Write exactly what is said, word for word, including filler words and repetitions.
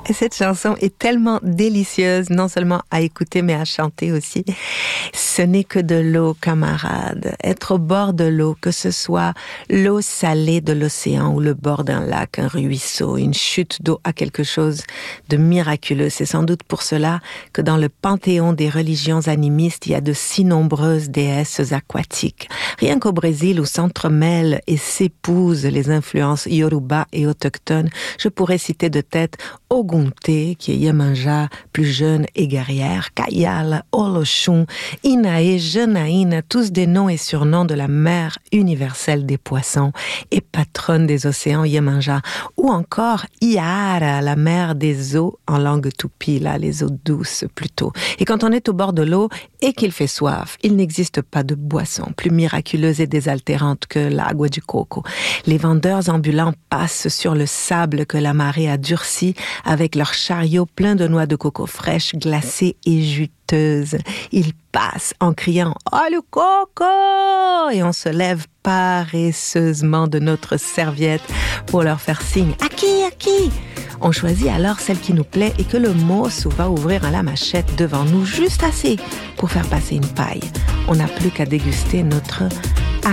Et cette chanson est tellement délicieuse, non seulement à écouter, mais à chanter aussi. Ce n'est que de l'eau, camarade. Être au bord de l'eau, que ce soit l'eau salée de l'océan ou le bord d'un lac, un ruisseau, une chute d'eau, a quelque chose de miraculeux. C'est sans doute pour cela que dans le panthéon des religions animistes, il y a de si nombreuses déesses aquatiques. Rien qu'au Brésil, où s'entremêlent et s'épousent les influences yoruba et autochtones, je pourrais citer de tête Ogunté, qui est Yemanja, plus jeune et guerrière, Kayal, Oloshun, Inae, Jenaïne, tous des noms et surnoms de la mère universelle des poissons et patronne des océans Yemanja, ou encore Iara, la mère des eaux en langue tupi, là, les eaux douces plutôt. Et quand on est au bord de l'eau et qu'il fait soif, il n'existe pas de boisson plus miraculeuse et désaltérante que l'agua du coco. Les vendeurs ambulants passent sur le sable que la marée a durci avec leurs chariots pleins de noix de coco fraîches, glacées et juteuses. Ils passent en criant « Oh le coco !» et on se lève paresseusement de notre serviette pour leur faire signe « Aki, aki !» On choisit alors celle qui nous plaît et que le mousse va ouvrir à la machette devant nous, juste assez pour faire passer une paille. On n'a plus qu'à déguster notre